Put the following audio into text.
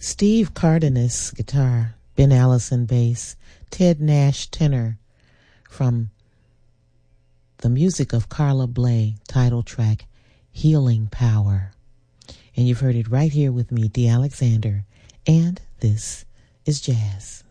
Steve Cardenas, guitar, Ben Allison, bass, Ted Nash, tenor, from the music of Carla Bley, title track, Healing Power. And you've heard it right here with me, Dee Alexander, and this is Jazz.